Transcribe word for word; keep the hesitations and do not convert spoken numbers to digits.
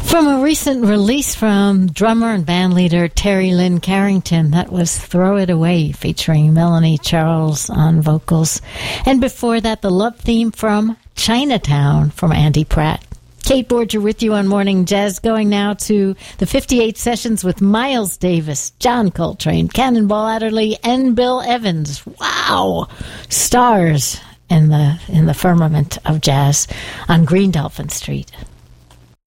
From a recent release from drummer and bandleader Terry Lynn Carrington, that was Throw It Away, featuring Melanie Charles on vocals. And before that, the love theme from Chinatown from Andy Pratt. Kate Borger with you on Morning Jazz, going now to the fifty-eight sessions with Miles Davis, John Coltrane, Cannonball Adderley, and Bill Evans. Wow! Stars in the in the firmament of jazz on Green Dolphin Street.